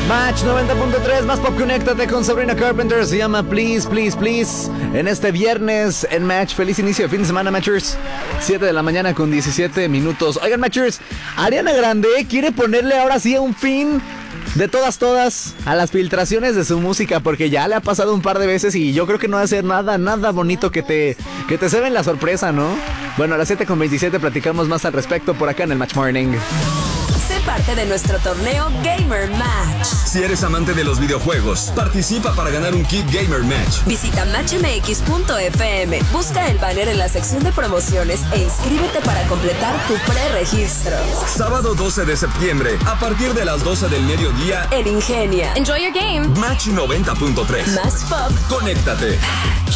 Match 90.3, más pop, conéctate con Sabrina Carpenter. Se llama Please, Please, Please. En este viernes en Match. Feliz inicio de fin de semana, Matchers. 7 de la mañana con 17 minutos. Oigan, Matchers, Ariana Grande quiere ponerle ahora sí un fin de todas a las filtraciones de su música, porque ya le ha pasado un par de veces y yo creo que no va a ser nada bonito que te ceben la sorpresa, ¿no? Bueno, a las 7:27 platicamos más al respecto por acá en el Match Morning. Sé parte de nuestro torneo Gamer Match. Si eres amante de los videojuegos, participa para ganar un kit Gamer Match. Visita matchmx.fm, busca el banner en la sección de promociones e inscríbete para completar tu preregistro. Sábado 12 de septiembre, a partir de las 12 del mediodía, en Ingenia. Enjoy your game. Match 90.3. Más pop. Conéctate. Match.